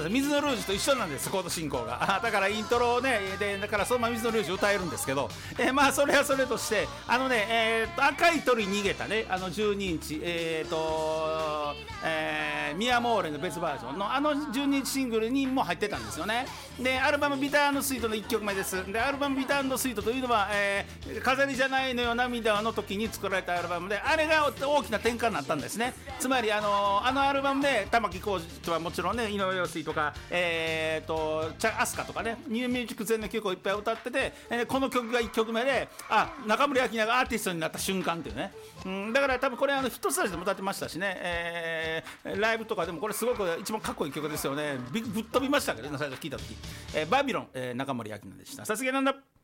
なんです。水のルージュと一緒なんです、コード進行が。だからイントロをね、でだからそのまま水のルージュ歌えるんですけど、まあそれはそれとして、赤い鳥逃げたね、12インチ、ミアモーレの別バージョンの12インチシングルにも入ってたんですよね。でアルバムビタースイートの1曲目です。でアルバムビタースイートというのは、飾りじゃないのよ涙の時に作られたアルバムで、あれが大きな転換になったんですね。つまりあのアルバムで玉置浩二とはもちろんね、井上陽水とか飛鳥とかね、ニューミュージック全の曲をいっぱい歌ってて、この曲が1曲目で、中森明菜がアーティストになった瞬間っていうね、だから多分これヒットスタジオでも歌ってましたしね、ライブとかでもこれすごく一番かっこいい曲ですよね。ぶっ飛びましたけどね、最初聞いた時。バビロン、中森明菜でした。さすがなんだ。